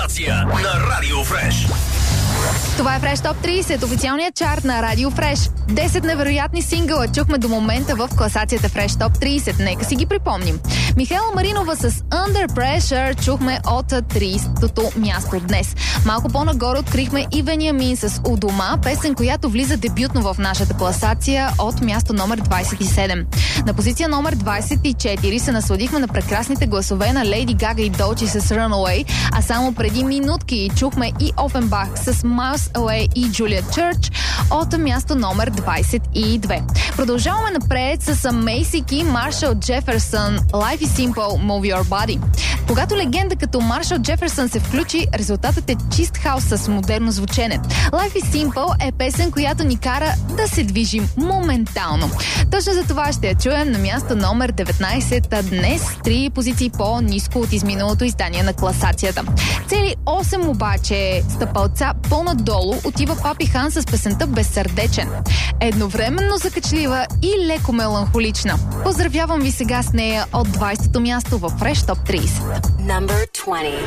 класация на Радио Фреш. Това е Фреш Топ 30, официалният чарт на Радио Фреш. 10 невероятни сингъла чухме до момента в класацията Фреш Топ 30. Нека си ги припомним. Михаела Маринова с Under Pressure чухме от 30-то място днес. Малко по-нагоре открихме и Вениамин с У дома, песен, която влиза дебютно в нашата класация от място номер 27. На позиция номер 24 се насладихме на прекрасните гласове на Лейди Гага и Долчи с Runaway, а само преди минутки чухме и Офенбах с Miles Away и Джулия Чърч от място номер 22. Продължаваме напред с Мейсики, Маршал Джеферсън, Life is Simple, Move Your Body. Когато легенда като Маршал Джеферсън се включи, резултатът е чист хаос с модерно звучене. Life is Simple е песен, която ни кара да се движим моментално. Точно за това ще я чуем на място номер 19 днес, 3 позиции по-ниско от изминалото издание на класацията. Цели 8 обаче стъпалца по-надолу отива Папи Хан с песента Безсърдечен. Едновременно закачлива и леко меланхолична. Поздравявам ви сега с нея от 20-то място в Fresh Top 30. Number 20.